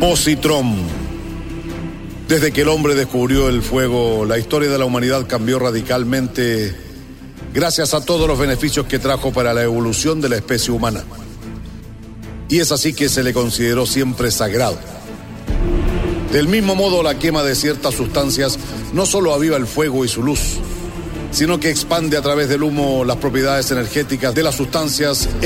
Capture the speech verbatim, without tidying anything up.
Positrón. Desde que el hombre descubrió el fuego, la historia de la humanidad cambió radicalmente gracias a todos los beneficios que trajo para la evolución de la especie humana. Y es así que se le consideró siempre sagrado. Del mismo modo, la quema de ciertas sustancias no solo aviva el fuego y su luz, sino que expande a través del humo las propiedades energéticas de las sustancias